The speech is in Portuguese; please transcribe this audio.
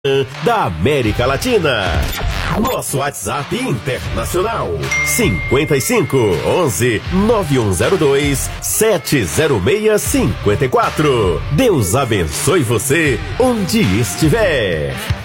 da América Latina. Nosso WhatsApp internacional 55 11 9102 70654. Deus abençoe você onde estiver.